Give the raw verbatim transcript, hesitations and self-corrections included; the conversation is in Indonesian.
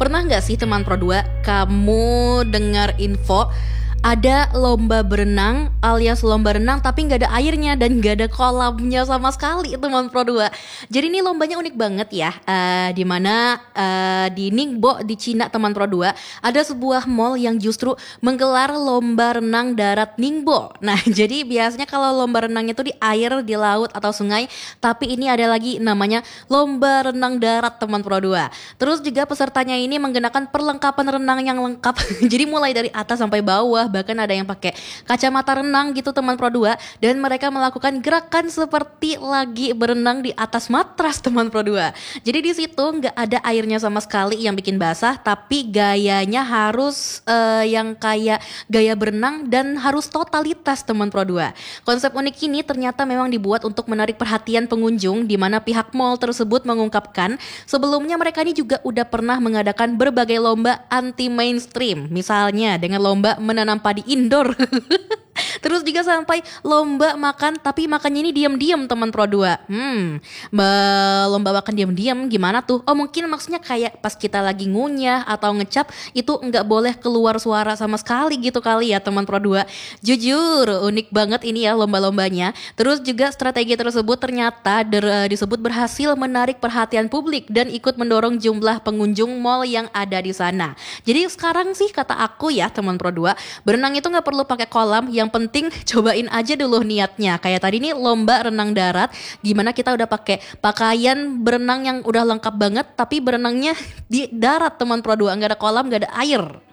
Pernah nggak sih teman Pro dua kamu dengar info ada lomba berenang alias lomba renang tapi nggak ada airnya dan nggak ada kolamnya sama sekali teman Pro dua. Jadi ini lombanya unik banget ya, uh, di mana uh, di Ningbo di Cina teman Pro dua ada sebuah mall yang justru menggelar lomba renang darat Ningbo. Nah jadi biasanya kalau lomba renangnya itu di air, di laut atau sungai, tapi ini ada lagi namanya lomba renang darat teman Pro dua. Terus juga pesertanya ini menggunakan perlengkapan renang yang lengkap. Jadi mulai dari atas sampai bawah, bahkan ada yang pakai kacamata renang gitu teman Pro dua, dan mereka melakukan gerakan seperti lagi berenang di atas matras teman Pro dua. Jadi di situ nggak ada airnya sama sekali yang bikin basah, tapi gayanya harus uh, yang kayak gaya berenang dan harus totalitas teman Pro dua. Konsep unik ini ternyata memang dibuat untuk menarik perhatian pengunjung, di mana pihak mall tersebut mengungkapkan sebelumnya mereka ini juga udah pernah mengadakan berbagai lomba anti mainstream, misalnya dengan lomba menanam padi indoor. Terus juga sampai lomba makan tapi makannya ini diam-diam teman Pro dua. Hmm, lomba makan diam-diam gimana tuh? Oh mungkin maksudnya kayak pas kita lagi ngunyah atau ngecap itu nggak boleh keluar suara sama sekali gitu kali ya teman Pro dua. Jujur unik banget ini ya lomba-lombanya. Terus juga strategi tersebut ternyata der, disebut berhasil menarik perhatian publik dan ikut mendorong jumlah pengunjung mall yang ada di sana. Jadi sekarang sih kata aku ya teman Pro dua, berenang itu nggak perlu pakai kolam, yang penting cobain aja dulu niatnya. Kayak tadi nih lomba renang darat, gimana kita udah pakai pakaian berenang yang udah lengkap banget, tapi berenangnya di darat teman Pro dua, nggak ada kolam, nggak ada air.